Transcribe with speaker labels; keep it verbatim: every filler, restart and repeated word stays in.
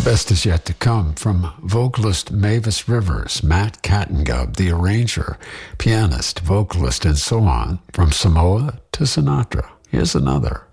Speaker 1: best is yet to come from vocalist Mavis Rivers, Matt Cattengub, the arranger, pianist, vocalist, and so on, from Samoa to Sinatra. Here's another.